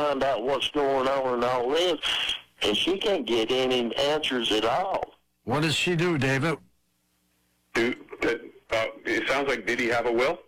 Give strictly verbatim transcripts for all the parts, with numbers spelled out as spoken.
find out what's going on and all this, and she can't get any answers at all. What does she do, David? Do, uh, it sounds like, did he have a will?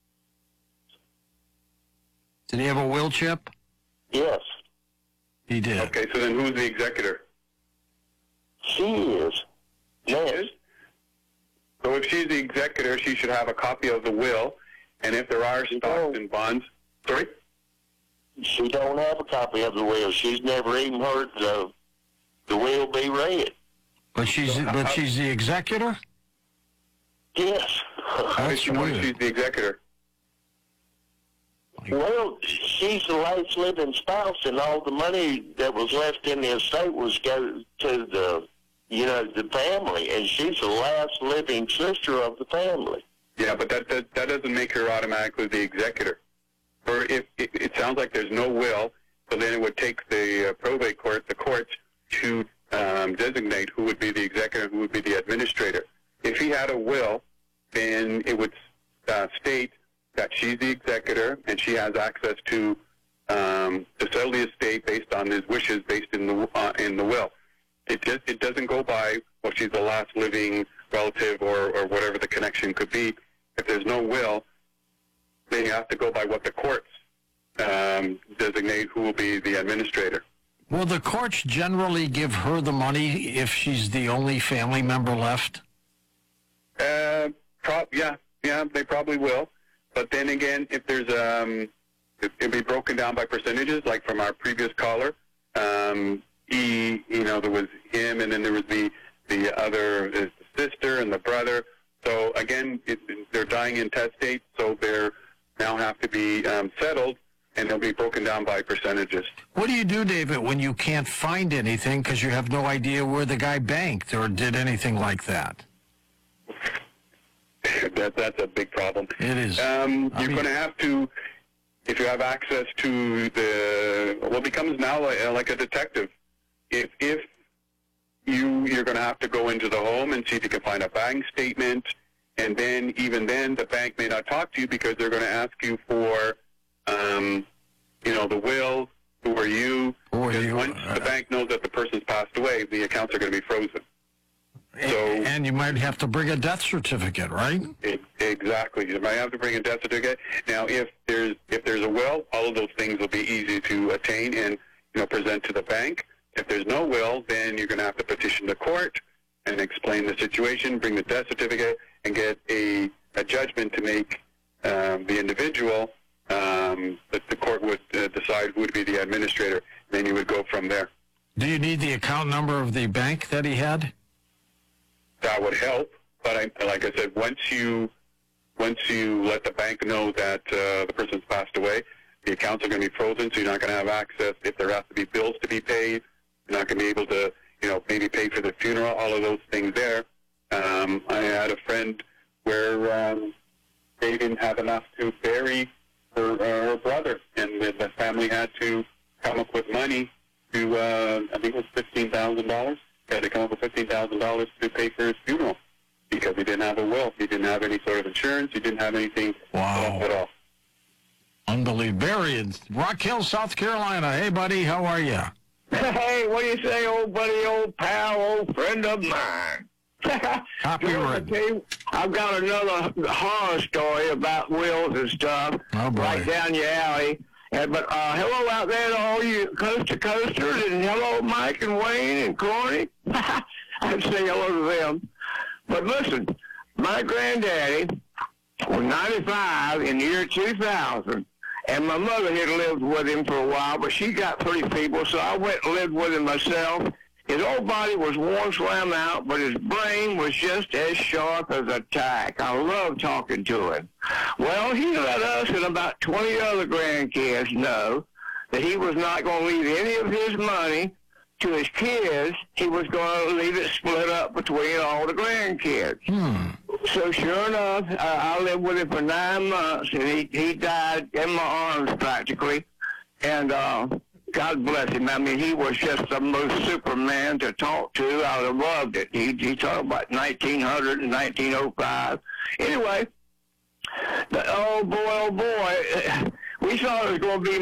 Did he have a will, Chip? Yes. He did. Okay, so then who's the executor? She is. Yes. So if she's the executor, she should have a copy of the will, and if there are stocks and bonds... Sorry? She don't have a copy of the will. She's never even heard the, the will be read. But she's but she's the executor? Yes. How does she know she's the executor? Well, she's the last living spouse, and all the money that was left in the estate was go to the, you know, the family, and she's the last living sister of the family. Yeah, but that that, that doesn't make her automatically the executor. Or if it, it sounds like there's no will, so then it would take the uh, probate court, the courts, to um, designate who would be the executor and who would be the administrator. If he had a will, then it would uh, state that she's the executor and she has access to um, to settle the estate based on his wishes, based in the uh, in the will. It just it doesn't go by, well, she's the last living relative or or whatever the connection could be. If there's no will, then you have to go by what the courts um, designate who will be the administrator. Will the courts generally give her the money if she's the only family member left? Uh, pro- yeah, yeah, they probably will. But then again, if there's um, it, it'll be broken down by percentages, like from our previous caller. Um, he, you know, there was him, and then there was the the other, the sister and the brother. So again, it, they're dying intestate, so they're now have to be um, settled, and they'll be broken down by percentages. What do you do, David, when you can't find anything because you have no idea where the guy banked or did anything like that? that that's a big problem. It is. Um, you're mean, going to have to, if you have access to the, what becomes now like, like a detective. If if you you're going to have to go into the home and see if you can find a bank statement. And then, even then, the bank may not talk to you because they're going to ask you for, um, you know, the will, who are you? Who are you? Once uh, the bank knows that the person's passed away, the accounts are going to be frozen. So, and you might have to bring a death certificate, right? It, exactly. You might have to bring a death certificate. Now, if there's if there's a will, all of those things will be easy to attain and, you know, present to the bank. If there's no will, then you're going to have to petition the court and explain the situation, bring the death certificate, and get a, a judgment to make um, the individual, um, that the court would uh, decide who would be the administrator. Then you would go from there. Do you need the account number of the bank that he had? That would help, but I, like I said, once you once you let the bank know that uh, the person's passed away, the accounts are going to be frozen, so you're not going to have access. If there has to be bills to be paid, you're not going to be able to, you know, maybe pay for the funeral, all of those things there. Um, I had a friend where um, they didn't have enough to bury her, uh, her brother, and the, the family had to come up with money to, uh, I think it was fifteen thousand dollars. They had to come up with fifteen thousand dollars to pay for his funeral because he didn't have a will. He didn't have any sort of insurance. He didn't have anything wow. at all. Unbelievable. Barry in Rock Hill, South Carolina. Hey, buddy, how are you? Hey, what do you say, old buddy, old pal, old friend of mine? Copyright. I've got another horror story about wills and stuff. Oh, boy. Right down your alley. Yeah, but uh, hello out there to all you coast to coasters, and hello Mike and Wayne and Corny. I'd say hello to them. But listen, my granddaddy was ninety-five in the year two thousand, and my mother had lived with him for a while, but she got pretty feeble, so I went and lived with him myself. His old body was worn slam out, but his brain was just as sharp as a tack. I loved talking to him. Well, he let us and about twenty other grandkids know that he was not going to leave any of his money to his kids. He was going to leave it split up between all the grandkids. Hmm. So sure enough, uh, I lived with him for nine months, and he, he died in my arms practically. And uh, God bless him. I mean, he was just the most Superman to talk to. I loved it. He, he talked about nineteen hundred and nineteen oh five. Anyway, the, oh boy, oh boy, we thought it was going to be